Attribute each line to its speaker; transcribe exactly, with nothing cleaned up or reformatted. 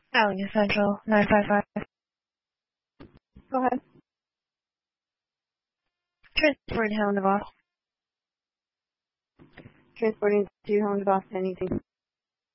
Speaker 1: Allegheny Central, nine five five.
Speaker 2: Go ahead.
Speaker 1: Transporting Helen DeVos.
Speaker 2: Transporting to home to Boston. Anything.